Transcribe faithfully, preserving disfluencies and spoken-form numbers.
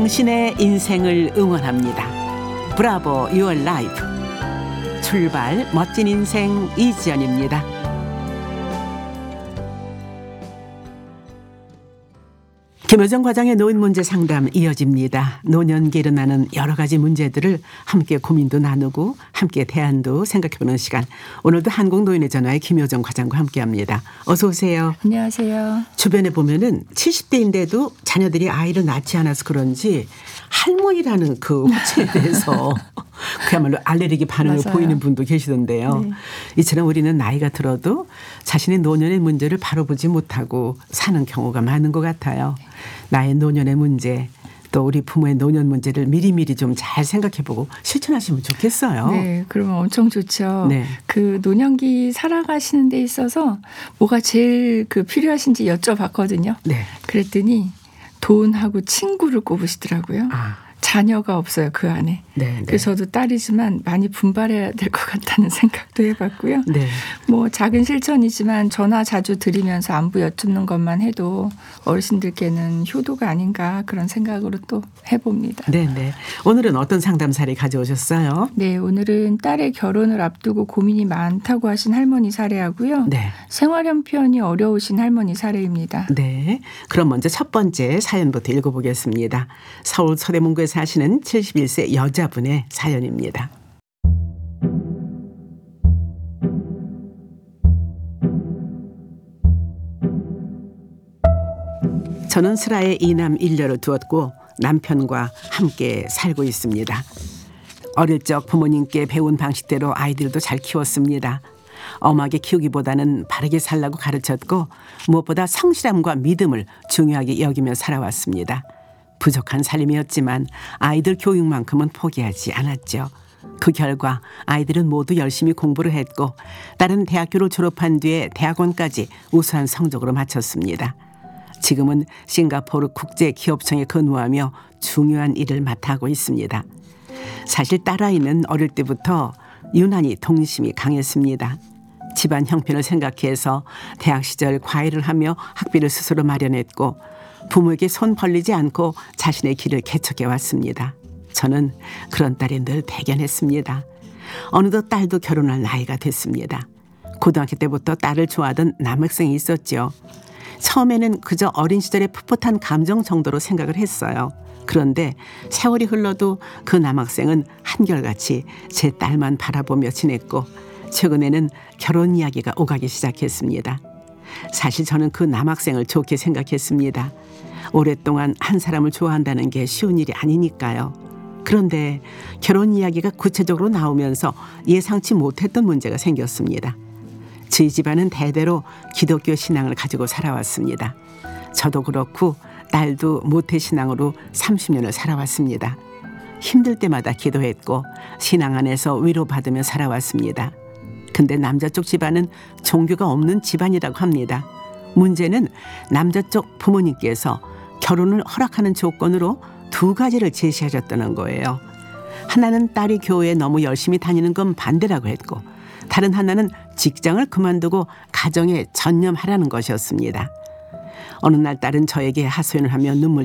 당신의 인생을 응원합니다. 브라보 유어 라이프. 출발 멋진 인생 이지연입니다. 김효정 과장의 노인 문제 상담 이어집니다. 노년기에 일어나는 여러 가지 문제들을 함께 고민도 나누고 함께 대안도 생각해보는 시간. 오늘도 한국노인의 전화의 김효정 과장과 함께합니다. 어서 오세요. 안녕하세요. 주변에 보면은 칠십 대인데도 자녀들이 아이를 낳지 않아서 그런지 할머니라는 그 호칭에 대해서 그야말로 알레르기 반응을 맞아요. 보이는 분도 계시던데요. 네. 이처럼 우리는 나이가 들어도 자신의 노년의 문제를 바로 보지 못하고 사는 경우가 많은 것 같아요. 나의 노년의 문제, 또 우리 부모의 노년 문제를 미리미리 좀 잘 생각해보고 실천하시면 좋겠어요. 네, 그러면 엄청 좋죠. 네. 그 노년기 살아가시는 데 있어서 뭐가 제일 그 필요하신지 여쭤봤거든요. 네. 그랬더니 돈하고 친구를 꼽으시더라고요. 아. 자녀가 없어요, 그 안에. 네, 네. 그래서 저도 딸이지만 많이 분발해야 될 것 같다는 생각도 해봤고요. 네. 뭐 작은 실천이지만 전화 자주 드리면서 안부 여쭙는 것만 해도 어르신들께는 효도가 아닌가 그런 생각으로 또 해봅니다. 네, 네. 오늘은 어떤 상담 사례 가져오셨어요? 네, 오늘은 딸의 결혼을 앞두고 고민이 많다고 하신 할머니 사례하고요. 네. 생활 형편이 어려우신 할머니 사례입니다. 네. 그럼 먼저 첫 번째 사연부터 읽어보겠습니다. 서울 서대문구에 사시는 칠십일 세 여자분의 사연입니다. 저는 슬하에 이남 일녀를 두었고 남편과 함께 살고 있습니다. 어릴 적 부모님께 배운 방식대로 아이들도 잘 키웠습니다. 엄하게 키우기보다는 바르게 살라고 가르쳤고 무엇보다 성실함과 믿음을 중요하게 여기며 살아왔습니다. 부족한 살림이었지만 아이들 교육만큼은 포기하지 않았죠. 그 결과 아이들은 모두 열심히 공부를 했고 딸은 대학교를 졸업한 뒤에 대학원까지 우수한 성적으로 마쳤습니다. 지금은 싱가포르 국제기업청에 근무하며 중요한 일을 맡아하고 있습니다. 사실 딸아이는 어릴 때부터 유난히 동심이 강했습니다. 집안 형편을 생각해서 대학 시절 과외를 하며 학비를 스스로 마련했고 부모에게 손 벌리지 않고 자신의 길을 개척해 왔습니다. 저는 그런 딸이 늘 대견했습니다. 어느덧 딸도 결혼할 나이가 됐습니다. 고등학교 때부터 딸을 좋아하던 남학생이 있었죠. 처음에는 그저 어린 시절의 풋풋한 감정 정도로 생각을 했어요. 그런데 세월이 흘러도 그 남학생은 한결같이 제 딸만 바라보며 지냈고 최근에는 결혼 이야기가 오가기 시작했습니다. 사실 저는 그 남학생을 좋게 생각했습니다. 오랫동안 한 사람을 좋아한다는 게 쉬운 일이 아니니까요. 그런데 결혼 이야기가 구체적으로 나오면서 예상치 못했던 문제가 생겼습니다. 저희 집안은 대대로 기독교 신앙을 가지고 살아왔습니다. 저도 그렇고 딸도 모태신앙으로 삼십 년을 살아왔습니다. 힘들 때마다 기도했고 신앙 안에서 위로받으며 살아왔습니다. 근데 남자 쪽 집안은 종교가 없는 집안이라고 합니다. 문제는 남자 쪽 부모님께서 결혼을 허락하는 조건으로 두 가지를 제시하셨다는 거예요. 하나는 딸이 교회에 너무 열심히 다니는 건 반대라고 했고 다른 하나는 직장을 그만두고 가정에 전념하라는 것이었습니다. 어느 날 딸은 저에게 하소연을 하며 눈물